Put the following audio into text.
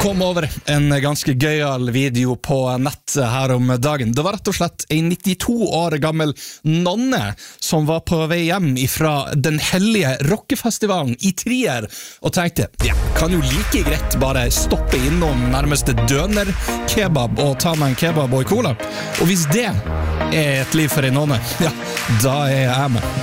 kom over en ganske gøyal video på nett her om dagen. Det var rett og slett en 92 år gammel nonne som var på vei hjem fra den hellige rockefestivalen i Trier og tenkte, ja, kan jo like greit bare stoppe innom nærmeste døner-kebab og ta meg en kebab og en cola. Og hvis det er et liv for en nonne, ja, da er jeg med.